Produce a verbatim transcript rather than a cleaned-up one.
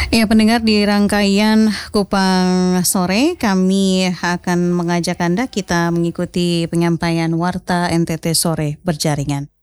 Ya, pendengar di rangkaian Kupang Sore, kami akan mengajak Anda kita mengikuti penyampaian Warta N T T Sore Berjaringan.